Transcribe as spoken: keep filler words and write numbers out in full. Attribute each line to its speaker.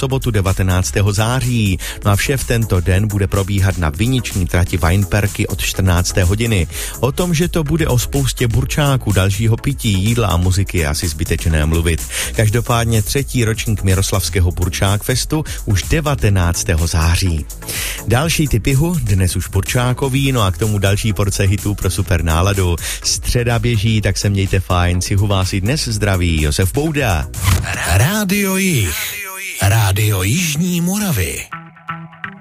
Speaker 1: sobotu devatenáctého září. No a vše v tento den bude probíhat na viniční trati Weinperky od čtrnácté hodiny. O tom, že to bude o spoustě burčáků, dalšího pití, jídla a muziky je asi zbytečné mluvit. Každopádně třetí ročník Miroslavského Burčák festu už devatenáctého září. Další typ pihu, dnes už burčákový, no a k tomu další porce hitů pro super náladu. Středa běží, tak se mějte fajn, cihu vás i dnes zdraví Josef Bouda.
Speaker 2: Rádio Jih, Rádio Jižní Moravy.